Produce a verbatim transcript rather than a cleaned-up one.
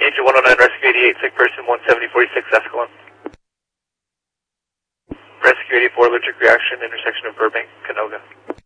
Agent one oh nine, Rescue eighty-eight, sick person one seventy forty-six, Escalon. Rescue eighty-four, allergic reaction, intersection of Burbank, Canoga.